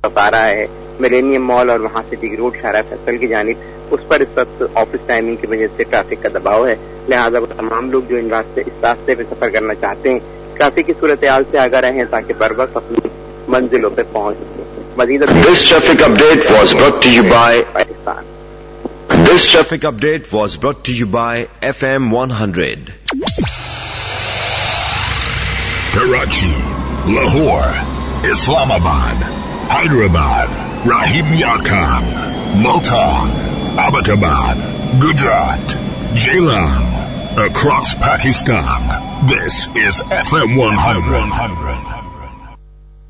आ रहा है millennium mall और वहां से डी रोड शाहरा फैसल की जानिब, उस पर इस वक्त ऑफिस टाइमिंग की वजह से ट्रैफिक का दबाव है। लिहाजा वो तमाम लोग जो इस रास्ते पे सफर करना चाहते हैं ट्रैफिक की सूरत हाल से आगाह रहें ताकि बर वक्त अपनी मंजिलों पर पहुंच सकें। मजीद This traffic update was brought to you by Pakistan. This traffic update was brought to you by FM 100. Karachi, Lahore, Islamabad, Hyderabad, Rahim Yar Khan, Multan, Abbottabad, Gujarat, Jailan, across Pakistan. This is FM 100.